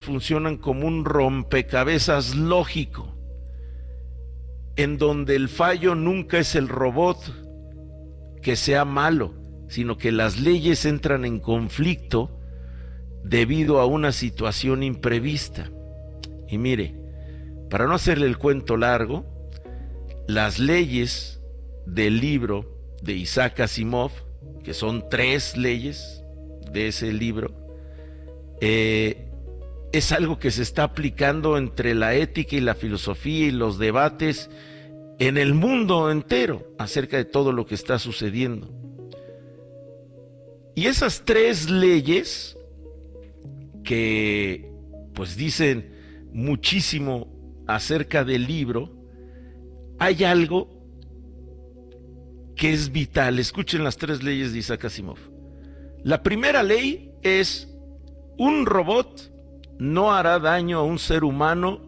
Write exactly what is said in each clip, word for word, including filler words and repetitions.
funcionan como un rompecabezas lógico, en donde el fallo nunca es el robot que sea malo, sino que las leyes entran en conflicto debido a una situación imprevista. Y mire, para no hacerle el cuento largo, las leyes del libro de Isaac Asimov, que son tres leyes de ese libro, eh, es algo que se está aplicando entre la ética y la filosofía y los debates en el mundo entero acerca de todo lo que está sucediendo. Y esas tres leyes que pues dicen muchísimo acerca del libro, hay algo que es vital. Escuchen las tres leyes de Isaac Asimov. La primera ley es: un robot no hará daño a un ser humano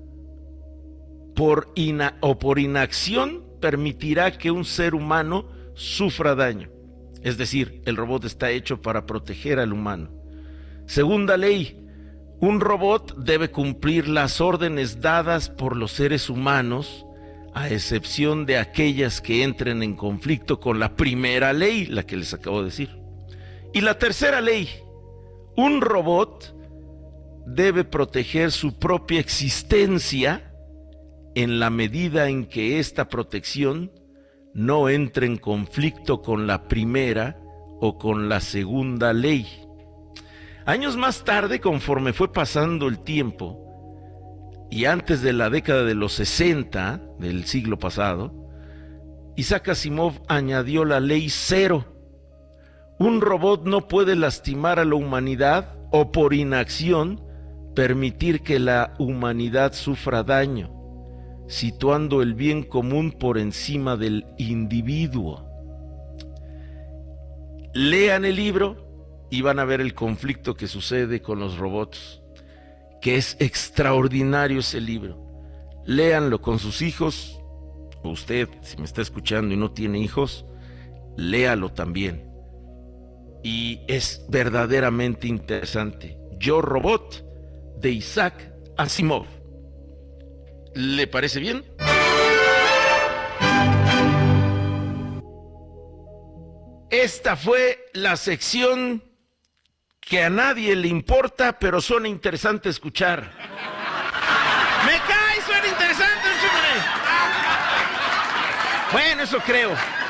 por ina- o por inacción permitirá que un ser humano sufra daño. Es decir, el robot está hecho para proteger al humano. Segunda ley: un robot debe cumplir las órdenes dadas por los seres humanos, a excepción de aquellas que entren en conflicto con la primera ley, la que les acabo de decir. Y la tercera ley: un robot debe proteger su propia existencia en la medida en que esta protección no entre en conflicto con la primera o con la segunda ley. Años más tarde, conforme fue pasando el tiempo, y antes de la década de los sesenta del siglo pasado, Isaac Asimov añadió la ley cero. Un robot no puede lastimar a la humanidad o por inacción permitir que la humanidad sufra daño, situando el bien común por encima del individuo. Lean el libro y van a ver el conflicto que sucede con los robots, que es extraordinario ese libro. Léanlo con sus hijos, o usted, si me está escuchando y no tiene hijos, léalo también. Y es verdaderamente interesante. Yo, Robot, de Isaac Asimov. ¿Le parece bien? Esta fue la sección que a nadie le importa, pero suena interesante escuchar. ¡Me cae! ¡Suena interesante! Bueno, eso creo.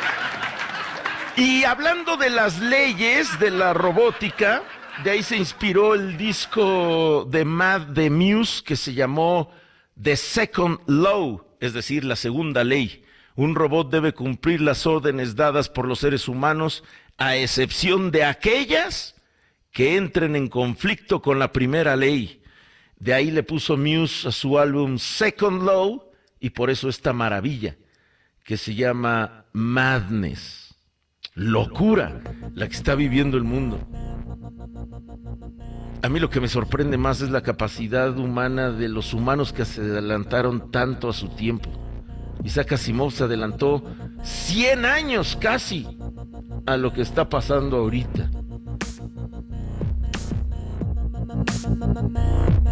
Y hablando de las leyes de la robótica, de ahí se inspiró el disco de Mad de Muse que se llamó The Second Law, es decir, la segunda ley. Un robot debe cumplir las órdenes dadas por los seres humanos, a excepción de aquellas que entren en conflicto con la primera ley. De ahí le puso Muse a su álbum Second Law, y por eso esta maravilla que se llama Madness. Locura la que está viviendo el mundo. A mí lo que me sorprende más es la capacidad humana de los humanos que se adelantaron tanto a su tiempo. Isaac Asimov se adelantó cien años casi a lo que está pasando ahorita.